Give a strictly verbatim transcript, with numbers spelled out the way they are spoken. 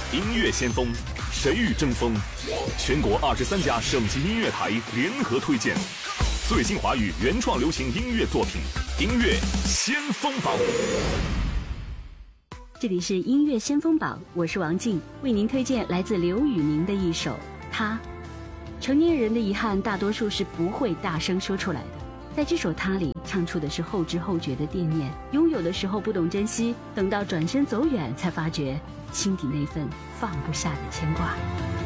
音乐先锋，谁与争锋？全国二十三家省级音乐台联合推荐最新华语原创流行音乐作品，音乐先锋榜。 这里是音乐先锋榜，我是王静，为您推荐来自刘宇宁的一首《他》。成年人的遗憾，大多数是不会大声说出来的。在这首《他》里，唱出的是后知后觉的惦念，拥有的时候不懂珍惜，等到转身走远，才发觉心底那份放不下的牵挂。